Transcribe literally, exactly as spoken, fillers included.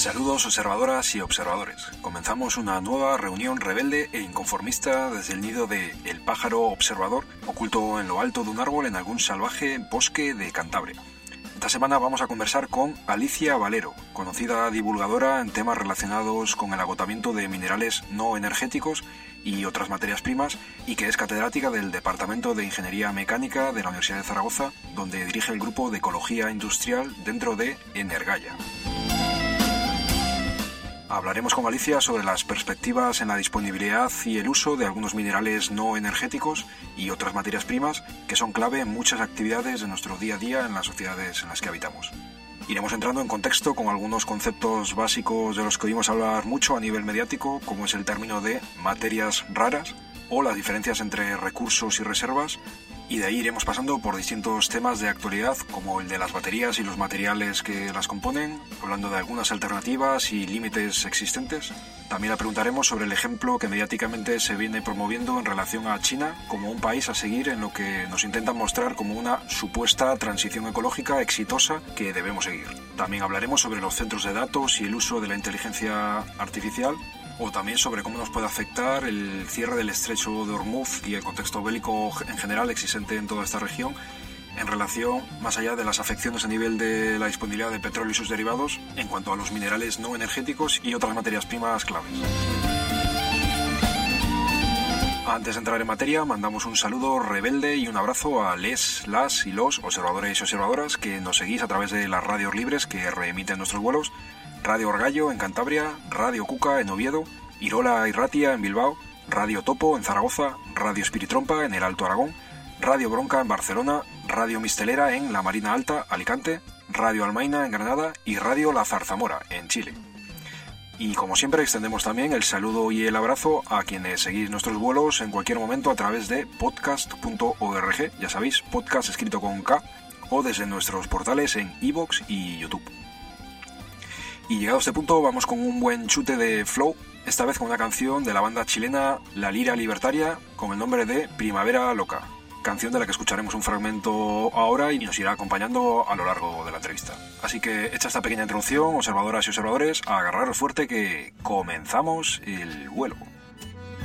Saludos observadoras y observadores. Comenzamos una nueva reunión rebelde e inconformista desde el nido de El Pájaro Observador, oculto en lo alto de un árbol en algún salvaje bosque de Cantabria. Esta semana vamos a conversar con Alicia Valero, conocida divulgadora en temas relacionados con el agotamiento de minerales no energéticos y otras materias primas, y que es catedrática del Departamento de Ingeniería Mecánica de la Universidad de Zaragoza, donde dirige el grupo de Ecología Industrial dentro de Energaya. Hablaremos con Alicia sobre las perspectivas en la disponibilidad y el uso de algunos minerales no energéticos y otras materias primas que son clave en muchas actividades de nuestro día a día en las sociedades en las que habitamos. Iremos entrando en contexto con algunos conceptos básicos de los que oímos hablar mucho a nivel mediático, como es el término de materias raras o las diferencias entre recursos y reservas, y de ahí iremos pasando por distintos temas de actualidad, como el de las baterías y los materiales que las componen, hablando de algunas alternativas y límites existentes. También le preguntaremos sobre el ejemplo que mediáticamente se viene promoviendo en relación a China como un país a seguir en lo que nos intentan mostrar como una supuesta transición ecológica exitosa que debemos seguir. También hablaremos sobre los centros de datos y el uso de la inteligencia artificial, o también sobre cómo nos puede afectar el cierre del estrecho de Hormuz y el contexto bélico en general existente en toda esta región en relación, más allá de las afecciones a nivel de la disponibilidad de petróleo y sus derivados, en cuanto a los minerales no energéticos y otras materias primas claves. Antes de entrar en materia, mandamos un saludo rebelde y un abrazo a les, las y los observadores y observadoras que nos seguís a través de las radios libres que reemiten nuestros vuelos: Radio Orgallo en Cantabria, Radio Cuca en Oviedo, Irola y Ratia en Bilbao, Radio Topo en Zaragoza, Radio Espiritrompa en el Alto Aragón, Radio Bronca en Barcelona, Radio Mistelera en la Marina Alta, Alicante, Radio Almaina en Granada y Radio La Zarzamora en Chile. Y como siempre extendemos también el saludo y el abrazo a quienes seguís nuestros vuelos en cualquier momento a través de podcast punto org, ya sabéis, podcast escrito con K, o desde nuestros portales en iVoox y YouTube. Y llegado a este punto vamos con un buen chute de flow, esta vez con una canción de la banda chilena La Lira Libertaria con el nombre de Primavera Loca, canción de la que escucharemos un fragmento ahora y nos irá acompañando a lo largo de la entrevista. Así que hecha esta pequeña introducción, observadoras y observadores, a agarraros fuerte que comenzamos el vuelo.